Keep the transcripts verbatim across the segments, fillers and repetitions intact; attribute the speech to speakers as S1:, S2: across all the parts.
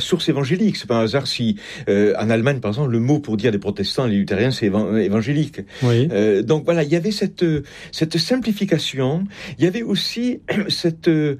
S1: source évangélique. C'est pas un hasard si, euh, en Allemagne, par exemple, le mot pour dire les protestants et les luthériens, c'est évan- évangélique.
S2: Oui.
S1: Euh, donc voilà, il y avait cette, cette simplification. Il y avait aussi cette, euh,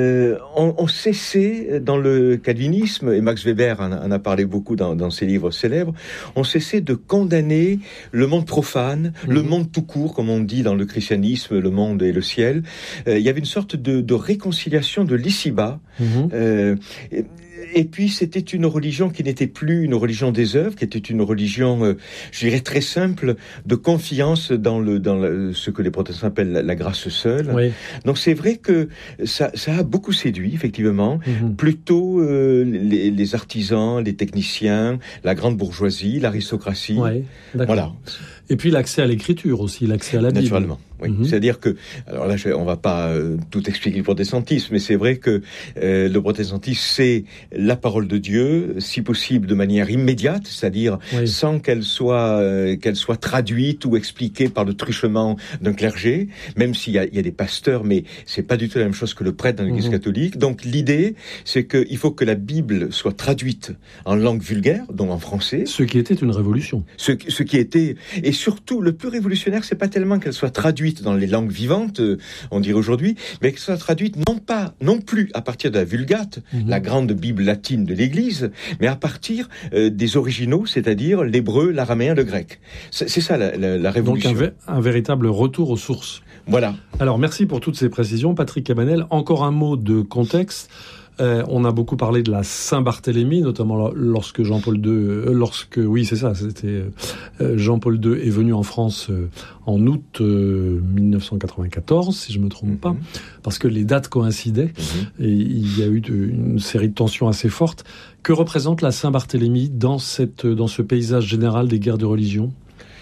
S1: on, on cessait dans le calvinisme, et Max Weber en, en a parlé beaucoup dans, dans ses livres célèbres, on cessait de condamner le monde profane, mmh. le monde tout court, comme on dit dans le christianisme, le monde et le ciel. Euh, il y avait une sorte de, de réconciliation de l'ici-bas. Mmh. Euh, et, Et puis, c'était une religion qui n'était plus une religion des œuvres, qui était une religion, euh, je dirais, très simple, de confiance dans, le, dans le, ce que les protestants appellent la, la grâce seule. Oui. Donc, c'est vrai que ça, ça a beaucoup séduit, effectivement. Mm-hmm. Plutôt euh, les, les artisans, les techniciens, la grande bourgeoisie, l'aristocratie.
S2: Oui, d'accord. Voilà. Et puis, l'accès à l'écriture aussi, l'accès à la Bible.
S1: Naturellement. Oui. Mm-hmm. C'est-à-dire que, alors là, je, on va pas euh, tout expliquer le protestantisme, mais c'est vrai que euh, le protestantisme, c'est la parole de Dieu, si possible de manière immédiate, c'est-à-dire oui. sans qu'elle soit euh, qu'elle soit traduite ou expliquée par le truchement d'un clergé, même s'il y a, il y a des pasteurs, mais c'est pas du tout la même chose que le prêtre dans l'Église mm-hmm. catholique. Donc l'idée, c'est qu'il faut que la Bible soit traduite en langue vulgaire, donc en français.
S2: Ce qui était une révolution.
S1: Ce, ce qui était, et surtout, le plus révolutionnaire, c'est pas tellement qu'elle soit traduite dans les langues vivantes, euh, on dirait aujourd'hui, mais qu'elle soit traduite non pas, non plus à partir de la Vulgate, mmh. la grande Bible latine de l'Église, mais à partir euh, des originaux, c'est-à-dire l'hébreu, l'araméen, le grec. C'est, c'est ça la, la, la révolution.
S2: Donc un, vé- un véritable retour aux sources.
S1: Voilà.
S2: Alors merci pour toutes ces précisions, Patrick Cabanel. Encore un mot de contexte. Euh, on a beaucoup parlé de la Saint-Barthélemy, notamment lorsque Jean-Paul deux, euh, lorsque, oui, c'est ça, c'était euh, Jean-Paul deux est venu en France euh, en août euh, dix-neuf cent quatre-vingt-quatorze, si je me trompe mm-hmm. pas, parce que les dates coïncidaient mm-hmm. et il y a eu de, une série de tensions assez fortes. Que représente la Saint-Barthélemy dans cette, dans ce paysage général des guerres de religion ?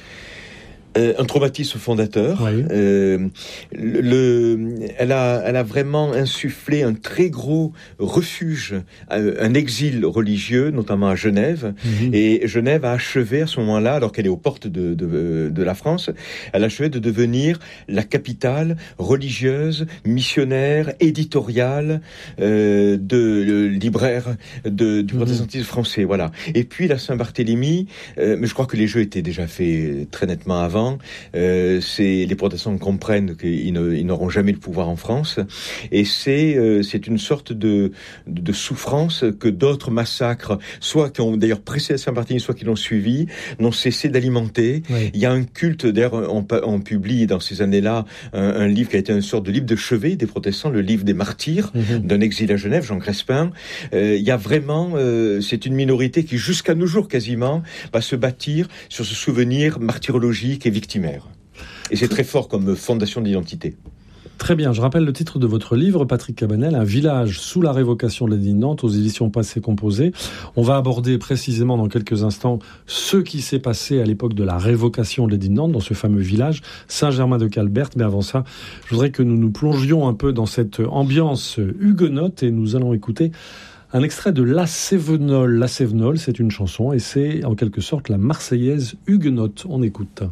S1: Euh, un traumatisme fondateur. Oui. Euh, le, le, elle a, elle a vraiment insufflé un très gros refuge, un exil religieux, notamment à Genève. Mmh. Et Genève a achevé à ce moment-là, alors qu'elle est aux portes de, de, de la France, elle a achevé de devenir la capitale religieuse, missionnaire, éditoriale, euh, de euh, libraire de, du mmh. protestantisme français. Voilà. Et puis la Saint-Barthélemy, euh, mais je crois que les jeux étaient déjà faits très nettement avant. Euh, c'est, les protestants comprennent qu'ils ne, ils n'auront jamais le pouvoir en France, et c'est, euh, c'est une sorte de, de, de souffrance que d'autres massacres, soit qui ont d'ailleurs précédé Saint-Barthélemy, soit qui l'ont suivi, n'ont cessé d'alimenter. Oui. Il y a un culte, d'ailleurs, on, on publie dans ces années-là un, un livre qui a été une sorte de livre de chevet des protestants, le livre des martyrs, mm-hmm. d'un exil à Genève, Jean Crespin. Euh, il y a vraiment, euh, c'est une minorité qui, jusqu'à nos jours quasiment, va se bâtir sur ce souvenir martyrologique et victimaire. Et c'est très fort comme fondation d'identité.
S2: Très bien, je rappelle le titre de votre livre, Patrick Cabanel, Un village sous la révocation de l'édit de Nantes, aux éditions Passé Composé. On va aborder précisément dans quelques instants ce qui s'est passé à l'époque de la révocation de l'édit de Nantes, dans ce fameux village, Saint-Germain-de-Calberte. Mais avant ça, je voudrais que nous nous plongions un peu dans cette ambiance huguenote et nous allons écouter un extrait de La Cévenole. La Cévenole, c'est une chanson et c'est en quelque sorte la Marseillaise huguenote. On écoute.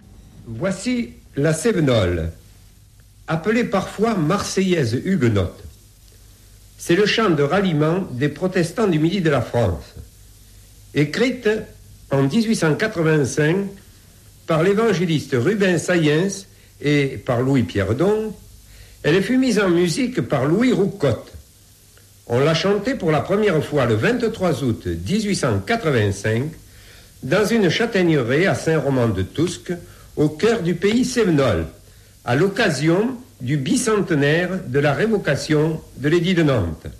S3: Voici La Cévenole, appelée parfois Marseillaise huguenote. C'est le chant de ralliement des protestants du midi de la France. Écrite en dix-huit cent quatre-vingt-cinq par l'évangéliste Rubens Saillens et par Louis-Pierre Don, elle fut mise en musique par Louis Roucotte. On l'a chantée pour la première fois le vingt-trois août dix-huit cent quatre-vingt-cinq dans une châtaigneraie à Saint-Roman-de-Tousque, au cœur du pays cévenol, à l'occasion du bicentenaire de la révocation de l'édit de Nantes.